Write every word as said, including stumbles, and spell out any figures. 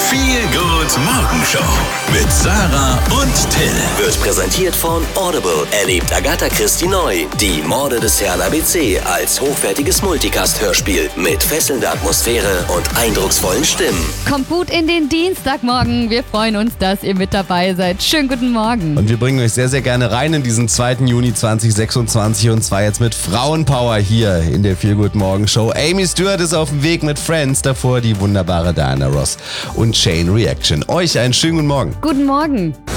Feel Good Morgenshow mit Sarah und Till. Wird präsentiert von Audible. Erlebt Agatha Christie neu. Die Morde des Herrn A B C als hochwertiges Multicast-Hörspiel mit fesselnder Atmosphäre und eindrucksvollen Stimmen. Kommt gut in den Dienstagmorgen. Wir freuen uns, dass ihr mit dabei seid. Schönen guten Morgen. Und wir bringen euch sehr, sehr gerne rein in diesen zweiten Juni zweitausendsechsundzwanzig und zwar jetzt mit Frauenpower hier in der Feel Good Morgenshow. Amy Stewart ist auf dem Weg mit Friends, davor die wunderbare Diana Ross und Chain Reaction. Euch einen schönen guten Morgen. Guten Morgen.